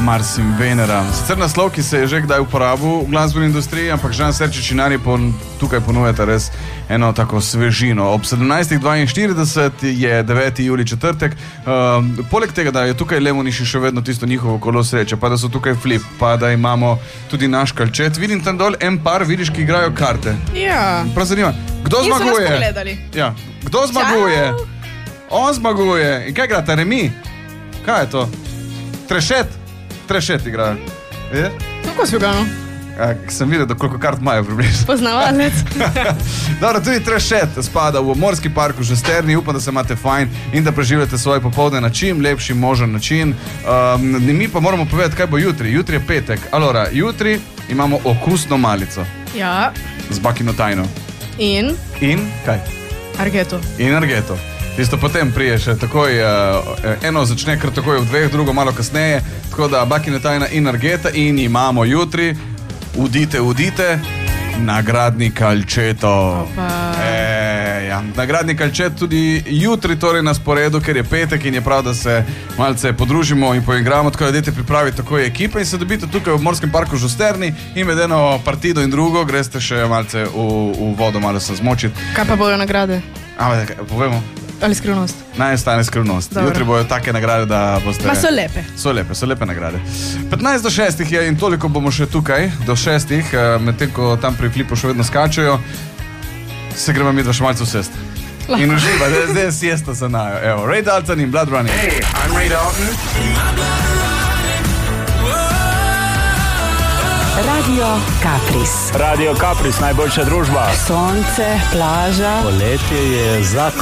Mars in Venera. Sicer naslov, ki se je že kdaj uporabil v glasbeni industriji, ampak Žan Serčič in Ari tukaj ponujate res eno tako svežino. Ob 17.42 je 9. julij četrtek. Poleg tega, da je tukaj Lemoniši še vedno tisto njihovo kolo sreče, pa da so tukaj Flip, pa da imamo tudi naš kalčet. Vidim tam dol en par, vidiš, ki igrajo karte. Ja. Prav zanima. Kdo zmaguje? Ja. Kdo zmaguje? Čau. On zmaguje. In kaj igrate? Remi? Kaj je to? Trešet igrajo. Kako si ga? Sem videl, da koliko kart imajo približno. Poznavalec. Dobro, tudi Trešet spada v Morski park v Žesterni. Upam, da se imate fajn in da preživljate svoje popoldne na čim lepši možen način. Mi pa moramo povedati, kaj bo jutri. Jutri je petek. Alora, jutri imamo okusno malico. Ja. Z bakino tajno. In kaj? Argeto. In Argeto. Tisto potem prije še takoj, eno začne kar takoj v dveh, drugo malo kasneje, tako da bakina tajna in Argeta in imamo jutri, udite, nagradni kalčeto. Ja. Nagradni kalčet tudi jutri torej na sporedu, ker je petek in je prav, da se malce podružimo in poigramo, tako da dajte pripraviti takoj ekipe in se dobite tukaj v Morskem parku v Žusterni in med eno partido in drugo greste še malce v vodo, malo se zmočiti. Kaj pa bojo nagrade? Povemo. Ali skrivnost? Naj ostane skrivnost. Dobro. Jutri bojo take nagrade, da boste... Pa so lepe. So lepe nagrade. 15 do 6 je in toliko bomo še tukaj, do 6, medtem ko tam pri Flipu še vedno skačajo, se gremo mi dva še malce usest. In uživa, zdaj je siesta za najo. Evo, Ray Dalton in Blood Running. Hey, I'm Ray Dalton. Radio Kapris. Radio Kapris, najboljša družba. Sonce, plaža. Poletje je za